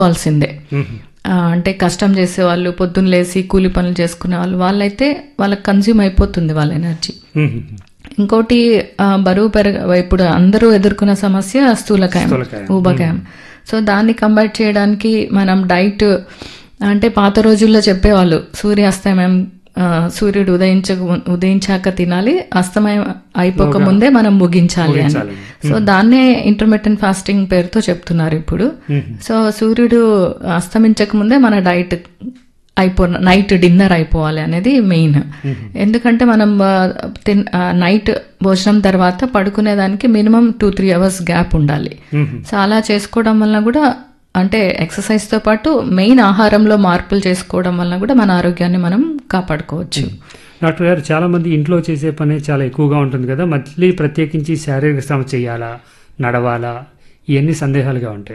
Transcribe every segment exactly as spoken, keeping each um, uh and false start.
వాల్సిందే. అంటే కష్టం చేసే వాళ్ళు, పొద్దున్న లేసి కూలి పనులు చేసుకునే వాళ్ళు, వాళ్ళైతే వాళ్ళకి కన్జ్యూమ్ అయిపోతుంది వాళ్ళ ఎనర్జీ. ఇంకోటి బరువు పెరగ, ఇప్పుడు అందరూ ఎదుర్కొన్న సమస్య స్థూలకాయం, ఊబకాయం. సో దాన్ని కంబైట్ చేయడానికి మనం డైట్, అంటే పాత రోజుల్లో చెప్పేవాళ్ళు సూర్యాస్తమయం, సూర్యుడు ఉదయించక ఉదయించాక తినాలి, అస్తమయం అయిపోక ముందే మనం ముగించాలి అని. సో దాన్నే ఇంటర్మిటెంట్ ఫాస్టింగ్ పేరుతో చెప్తున్నారు ఇప్పుడు. సో సూర్యుడు అస్తమించక ముందే మన డైట్ అయిపో నైట్ డిన్నర్ అయిపోవాలి అనేది మెయిన్. ఎందుకంటే మనం తిన్ నైట్ భోజనం తర్వాత పడుకునేదానికి minimum two three hours gap ఉండాలి. సో అలా చేసుకోవడం వల్ల కూడా, అంటే ఎక్సర్సైజ్తో పాటు మెయిన్ ఆహారంలో మార్పులు చేసుకోవడం వల్ల కూడా మన ఆరోగ్యాన్ని మనం కాపాడుకోవచ్చు. డాక్టర్ గారు, చాలామంది ఇంట్లో చేసే పని చాలా ఎక్కువగా ఉంటుంది కదా, మళ్ళీ ప్రత్యేకించి శారీరక శ్రమ చేయాలా, నడవాలా, ఇవన్నీ సందేహాలుగా ఉంటాయి.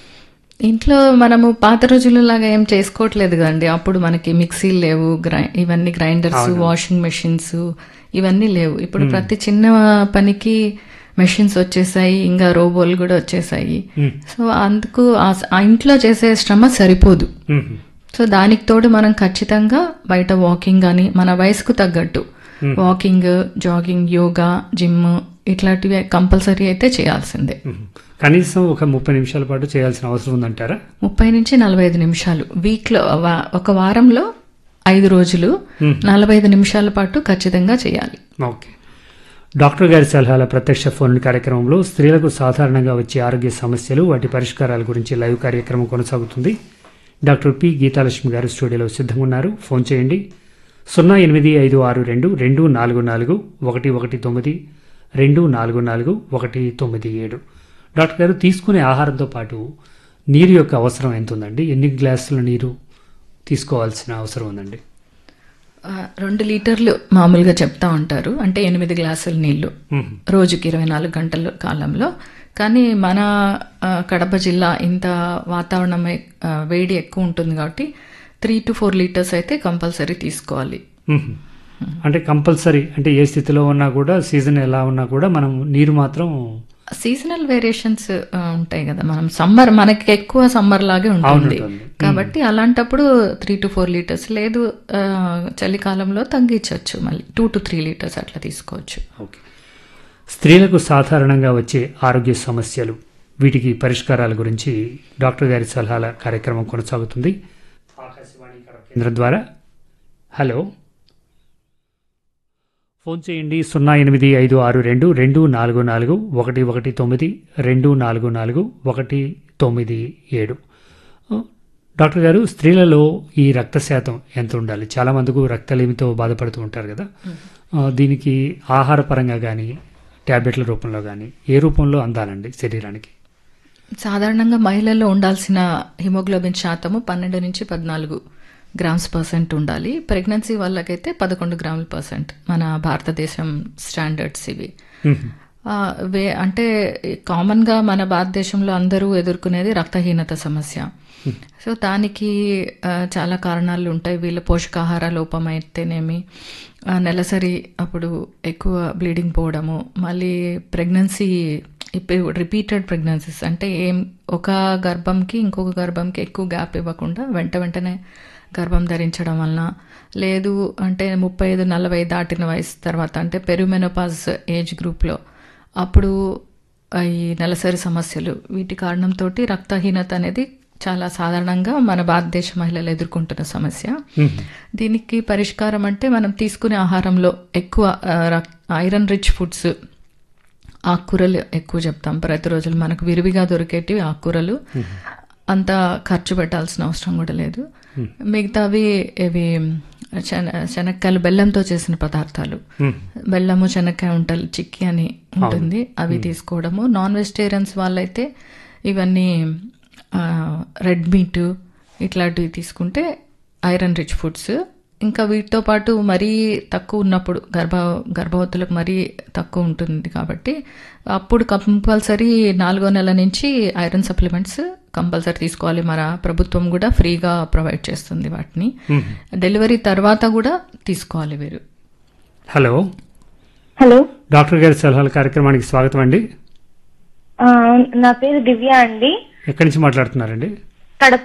ఇంట్లో మనము పాత రోజులలాగా ఏం చేసుకోవట్లేదు కదండి. అప్పుడు మనకి మిక్సీలు లేవు, గ్రై ఇవన్నీ గ్రైండర్స్, వాషింగ్ మెషిన్స్ ఇవన్నీ లేవు. ఇప్పుడు ప్రతి చిన్న పనికి మెషిన్స్ వచ్చేసాయి, ఇంకా రోబోలు కూడా వచ్చేసాయి. సో అందుకు ఆ ఇంట్లో చేసే శ్రమ సరిపోదు. సో దానికి తోడు మనం ఖచ్చితంగా బయట వాకింగ్ కానీ, మన వయసుకు తగ్గట్టు వాకింగ్, జాగింగ్, యోగా, జిమ్ ఇట్లాంటివి కంపల్సరీ అయితే చేయాల్సిందే. కనీసం ఒక ముప్పై నిమిషాల పాటు చేయాల్సిన అవసరం ఉందంటారా? ముప్పై నుంచి నలభై ఐదు నిమిషాలు వీక్లో, ఒక వారంలో ఐదు రోజులు నలభై ఐదు నిమిషాల పాటు ఖచ్చితంగా చేయాలి. ఓకే. డాక్టర్ గారి సలహాల ప్రత్యక్ష ఫోన్ కార్యక్రమంలో స్త్రీలకు సాధారణంగా వచ్చే ఆరోగ్య సమస్యలు, వాటి పరిష్కారాల గురించి లైవ్ కార్యక్రమం కొనసాగుతుంది. డాక్టర్ పి గీతాలక్ష్మి గారు స్టూడియోలో సిద్ధంగా ఉన్నారు. ఫోన్ చేయండి సున్నా ఎనిమిది ఐదు ఆరు రెండు రెండు నాలుగు నాలుగు ఒకటి ఒకటి తొమ్మిది రెండు నాలుగు నాలుగు ఒకటి తొమ్మిది ఏడు. డాక్టర్ గారు, తీసుకునే ఆహారంతో పాటు నీరు యొక్క అవసరం ఎంత ఉందండి? ఎన్ని గ్లాసుల నీరు తీసుకోవాల్సిన అవసరం ఉందండి? రెండు లీటర్లు మామూలుగా చెప్తా ఉంటారు, అంటే ఎనిమిది గ్లాసుల నీళ్లు రోజుకి ఇరవై నాలుగు గంటల కాలంలో. కానీ మన కడప జిల్లా ఇంత వాతావరణం వేడి ఎక్కువ ఉంటుంది కాబట్టి త్రీ టు ఫోర్ లీటర్స్ అయితే కంపల్సరీ తీసుకోవాలి. అంటే కంపల్సరీ అంటే ఏ స్థితిలో ఉన్నా కూడా, సీజన్ ఎలా ఉన్నా కూడా మనం నీరు మాత్రం, సీజనల్ వేరియేషన్స్ ఉంటాయి కదా, మనం సమ్మర్ మనకి ఎక్కువ సమ్మర్ లాగే ఉంటుంది కాబట్టి అలాంటప్పుడు త్రీ టు ఫోర్ లీటర్స్, లేదు చలికాలంలో తగ్గించవచ్చు, మళ్ళీ టూ టు త్రీ లీటర్స్ అట్లా తీసుకోవచ్చు. ఓకే. స్త్రీలకు సాధారణంగా వచ్చే ఆరోగ్య సమస్యలు, వీటికి పరిష్కారాల గురించి డాక్టర్ గారి సలహాల కార్యక్రమం కొనసాగుతుంది ఆకాశవాణి కేంద్రం ద్వారా. హలో, ఫోన్ చేయండి సున్నా ఎనిమిది ఐదు ఆరు రెండు రెండు నాలుగు నాలుగు ఒకటి ఒకటి తొమ్మిది రెండు నాలుగు నాలుగు ఒకటి తొమ్మిది ఏడు. డాక్టర్ గారు, స్త్రీలలో ఈ రక్త శాతం ఎంత ఉండాలి? చాలామందికి రక్తలేమితో బాధపడుతూ ఉంటారు కదా, దీనికి ఆహారపరంగా కానీ, ట్యాబ్లెట్ల రూపంలో కానీ ఏ రూపంలో అందాలండి శరీరానికి? సాధారణంగా మహిళల్లో ఉండాల్సిన హిమోగ్లోబిన్ శాతము పన్నెండు నుంచి పద్నాలుగు గ్రామ్స్ పర్సెంట్ ఉండాలి. ప్రెగ్నెన్సీ వాళ్ళకైతే పదకొండు గ్రాముల పర్సెంట్ మన భారతదేశం స్టాండర్డ్స్ ఇవి. వే అంటే కామన్గా మన భారతదేశంలో అందరూ ఎదుర్కొనేది రక్తహీనత సమస్య. సో దానికి చాలా కారణాలు ఉంటాయి. వీళ్ళ పోషకాహార లోపం అయితేనేమి, నెలసరి అప్పుడు ఎక్కువ బ్లీడింగ్ పోవడము, మళ్ళీ ప్రెగ్నెన్సీ ఇప్పుడు రిపీటెడ్ ప్రెగ్నెన్సీస్, అంటే ఏం ఒక గర్భంకి ఇంకొక గర్భంకి ఎక్కువ గ్యాప్ ఇవ్వకుండా వెంట వెంటనే గర్భం ధరించడం వలన, లేదు అంటే ముప్పై ఐదు నలభై దాటిన వయసు తర్వాత, అంటే పెరిమెనోపాజ్ ఏజ్ గ్రూప్లో అప్పుడు ఈ నెలసరి సమస్యలు, వీటి కారణంతో రక్తహీనత అనేది చాలా సాధారణంగా మన భారతదేశ మహిళలు ఎదుర్కొంటున్న సమస్య. దీనికి పరిష్కారం అంటే మనం తీసుకునే ఆహారంలో ఎక్కువ ఐరన్ రిచ్ ఫుడ్స్, ఆకుకూరలు ఎక్కువ చెప్తాం. ప్రతిరోజు మనకు విరివిగా దొరికేటివి ఆకుకూరలు, అంత ఖర్చు పెట్టాల్సిన అవసరం కూడా లేదు. మిగతావి ఇవి శన శనక్కాయలు బెల్లంతో చేసిన పదార్థాలు, బెల్లము శనక్కాయ ఉంటలు, చిక్కీ అని ఉంటుంది, అవి తీసుకోవడము. నాన్ వెజిటేరియన్స్ వాళ్ళైతే ఇవన్నీ రెడ్ మీట్ ఇట్లాంటివి తీసుకుంటే ఐరన్ రిచ్ ఫుడ్స్. ఇంకా వీటితో పాటు మరీ తక్కువ ఉన్నప్పుడు, గర్భ గర్భవతులకు మరీ తక్కువ ఉంటుంది కాబట్టి అప్పుడు కంపల్సరీ నాలుగో నెల నుంచి ఐరన్ సప్లిమెంట్స్ కంపల్సరీ తీసుకోవాలి. మన ప్రభుత్వం కూడా ఫ్రీగా ప్రొవైడ్ చేస్తుంది వాటిని. డెలివరీ తర్వాత కూడా తీసుకోవాలి వీరు. హలో హలో డాక్టర్ గారి సలహాల కార్యక్రమానికి స్వాగతం అండి. నా పేరు దివ్య అండి. ఎక్కడి నుంచి మాట్లాడుతున్నారండి?